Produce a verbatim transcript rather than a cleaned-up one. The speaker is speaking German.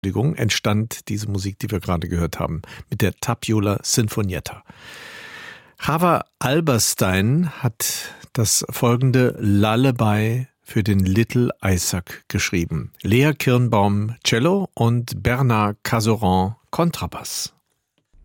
entstand diese Musik, die wir gerade gehört haben, mit der Tapiola Sinfonietta. Chava Alberstein hat das folgende Lullaby für den Little Isaac geschrieben. Lea Kirnbaum Cello und Bernard Cazoran Kontrabass.